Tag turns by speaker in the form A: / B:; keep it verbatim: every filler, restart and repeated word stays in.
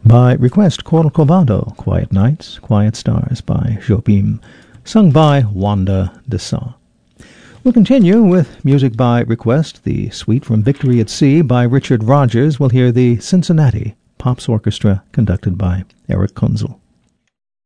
A: By request, Corcovado, Quiet Nights, Quiet Stars by Jobim, sung by Wanda Desa. We'll continue with music by request. The Suite from Victory at Sea by Richard Rogers. We'll hear the Cincinnati Pops Orchestra, conducted by Eric Kunzel.